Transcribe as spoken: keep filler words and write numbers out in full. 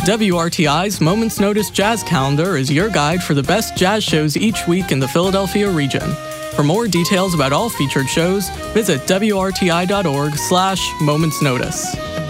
W R T I's Moments Notice Jazz Calendar is your guide for the best jazz shows each week in the Philadelphia region. For more details about all featured shows, visit W R T I dot org slash Moments Notice.